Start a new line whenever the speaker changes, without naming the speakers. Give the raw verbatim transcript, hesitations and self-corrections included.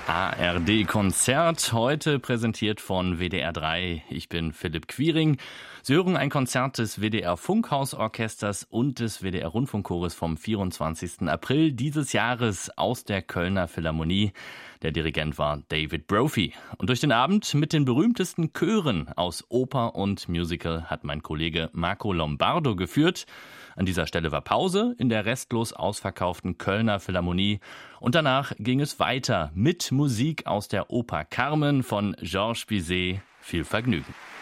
A R D-Konzert, heute präsentiert von W D R drei. Ich bin Philipp Quiring. Sie hören ein Konzert des W D R-Funkhausorchesters und des W D R-Rundfunkchores vom vierundzwanzigsten April dieses Jahres aus der Kölner Philharmonie. Der Dirigent war David Brophy. Und durch den Abend mit den berühmtesten Chören aus Oper und Musical hat mein Kollege Marco Lombardo geführt. An dieser Stelle war Pause in der restlos ausverkauften Kölner Philharmonie. Und danach ging es weiter mit Musik aus der Oper Carmen von Georges Bizet. Viel Vergnügen.